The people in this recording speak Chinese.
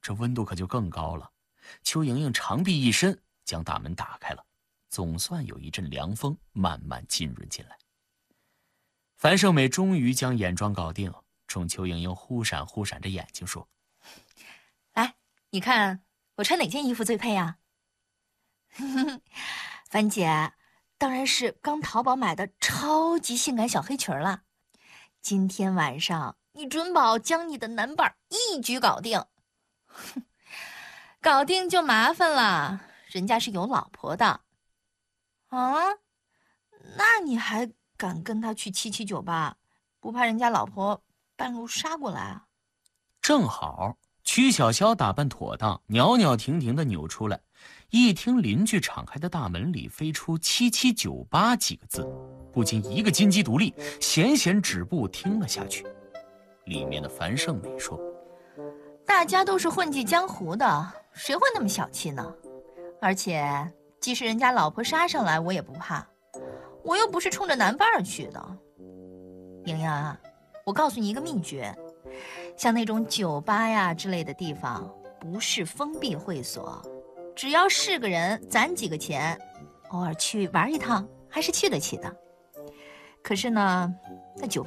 这温度可就更高了。邱莹莹长臂一伸，将大门打开了，总算有一阵凉风慢慢浸润进来。樊胜美终于将眼妆搞定，冲邱莹莹忽闪忽闪着眼睛说：“ 来，你看我穿哪件衣服最配啊？”樊姐，当然是刚淘宝买的超级性感小黑裙了。今天晚上你准保将你的男伴一举搞定。搞定就麻烦了，人家是有老婆的。啊？那你还敢跟他去7798，不怕人家老婆半路杀过来啊？ 正好曲小潇打扮妥当，袅袅婷婷地扭出来，一听邻居敞开的大门里飞出7798几个字，不禁一个金鸡独立，险险止步听了下去。里面的樊胜美说：“ 大家都是混迹江湖的，谁会那么小气呢？而且即使人家老婆杀上来，我也不怕，我又不是冲着男伴儿去的。莹莹啊，我告诉你一个秘诀，像那种酒吧呀之类的地方，不是封闭会所，只要是个人攒几个钱，偶尔去玩一趟还是去得起的。可是呢，那酒